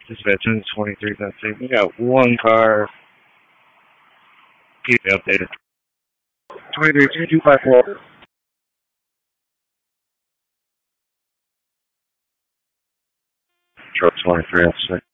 Dispatch 23, that's it. We got one car. Keep me updated. 23, 2254. Truck 23, that's it.